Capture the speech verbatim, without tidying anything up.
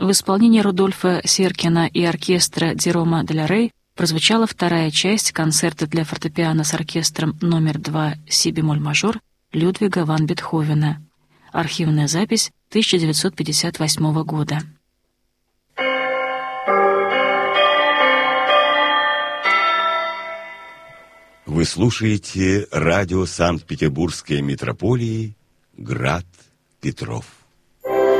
В исполнении Рудольфа Серкина и оркестра Джерома де ла Рей прозвучала вторая часть концерта для фортепиано с оркестром номер два си-бемоль-мажор Людвига ван Бетховена. Архивная запись тысяча девятьсот пятьдесят восьмого года. Вы слушаете радио Санкт-Петербургской метрополии «Град Петров».